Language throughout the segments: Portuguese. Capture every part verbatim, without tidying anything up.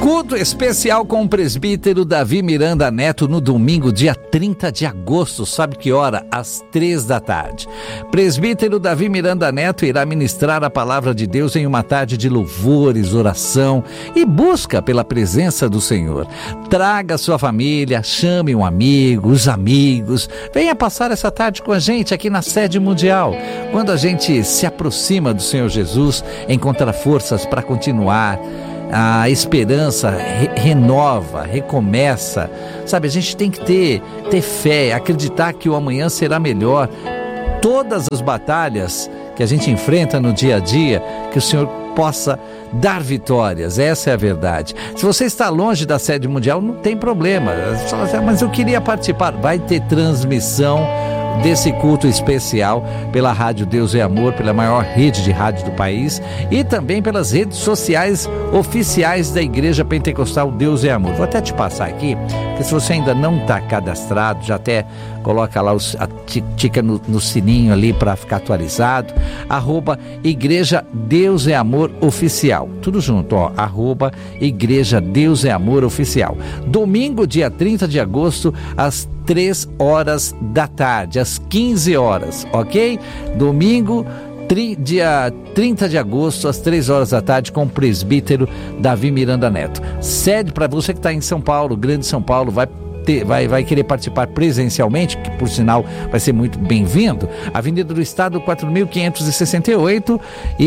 Culto especial com o presbítero Davi Miranda Neto no domingo, dia trinta de agosto, sabe que hora? Às três da tarde. Presbítero Davi Miranda Neto irá ministrar a palavra de Deus em uma tarde de louvores, oração e busca pela presença do Senhor. Traga sua família, chame um amigo, os amigos, venha passar essa tarde com a gente aqui na sede mundial. Quando a gente se aproxima do Senhor Jesus, encontra forças para continuar. A esperança re- renova, recomeça, sabe? A gente tem que ter, ter fé, acreditar que o amanhã será melhor. Todas as batalhas que a gente enfrenta no dia a dia, que o Senhor possa dar vitórias, essa é a verdade. Se você está longe da sede mundial, não tem problema, mas eu queria participar. Vai ter transmissão desse culto especial pela Rádio Deus é Amor, pela maior rede de rádio do país e também pelas redes sociais oficiais da Igreja Pentecostal Deus é Amor. Vou até te passar aqui, porque se você ainda não está cadastrado, já até coloca lá, os, a, tica no, no sininho ali para ficar atualizado, arroba Igreja Deus é Amor Oficial, tudo junto, ó, arroba Igreja Deus é Amor Oficial. Domingo, dia trinta de agosto, às três horas da tarde, às quinze horas, ok? Domingo, tri, dia trinta de agosto, às três horas da tarde, com o presbítero Davi Miranda Neto. Sede para você que está em São Paulo, Grande São Paulo, vai ter, vai, vai querer participar presencialmente, que por sinal vai ser muito bem-vindo. Avenida do Estado, quatro mil quinhentos e sessenta e oito,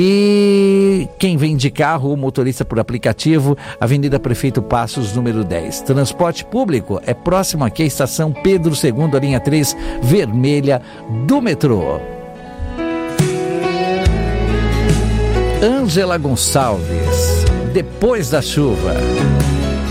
e quem vem de carro ou motorista por aplicativo, Avenida Prefeito Passos, número dez. Transporte público é próximo aqui à estação Pedro segundo, a linha três, vermelha do metrô. Ângela Gonçalves, Depois da Chuva.